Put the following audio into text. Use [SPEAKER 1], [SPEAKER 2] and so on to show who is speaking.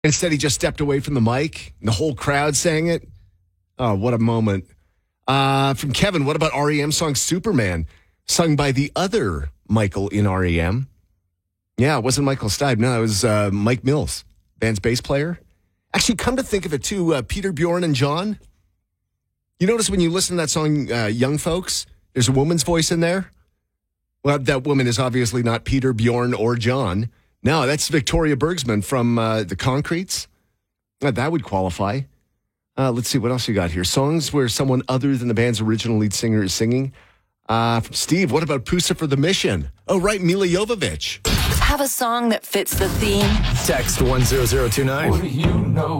[SPEAKER 1] Instead, he just stepped away from the mic, and the whole crowd sang it. Oh, what a moment. From Kevin, what about REM song Superman, sung by the other Michael in REM? Yeah, it wasn't Michael Stipe. No, it was Mike Mills, band's bass player. Actually, come to think of it, too, Peter, Bjorn, and John. You notice when you listen to that song, Young Folks, there's a woman's voice in there? Well, that woman is obviously not Peter, Bjorn, or John. No, that's Victoria Bergsman from the Concretes. That would qualify. Let's see, what else you got here? Songs where someone other than the band's original lead singer is singing. From Steve, what about Pusa for the Mission? Oh, right, Mila Jovovich.
[SPEAKER 2] Have a song that fits the theme.
[SPEAKER 3] Text 10029.
[SPEAKER 4] What do you know?